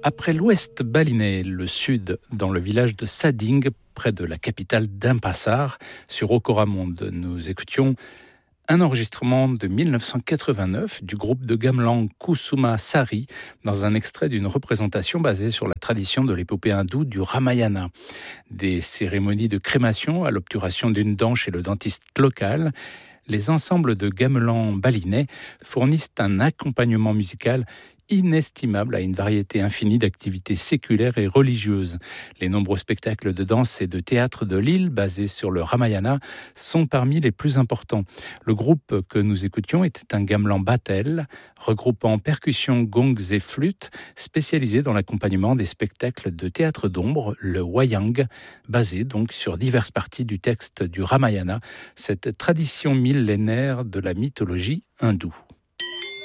Après l'ouest balinais, le sud, dans le village de Sading, près de la capitale d'Impassar, sur Okoramonde, nous écoutions un enregistrement de 1989 du groupe de gamelan Kusuma Sari dans un extrait d'une représentation basée sur la tradition de l'épopée hindoue du Ramayana. Des cérémonies de crémation à l'obturation d'une dent chez le dentiste local, les ensembles de gamelan balinais fournissent un accompagnement musical inestimable à une variété infinie d'activités séculaires et religieuses. Les nombreux spectacles de danse et de théâtre de l'île, basés sur le Ramayana, sont parmi les plus importants. Le groupe que nous écoutions était un gamelan batel, regroupant percussions, gongs et flûtes, spécialisé dans l'accompagnement des spectacles de théâtre d'ombre, le wayang, basé donc sur diverses parties du texte du Ramayana, cette tradition millénaire de la mythologie hindoue.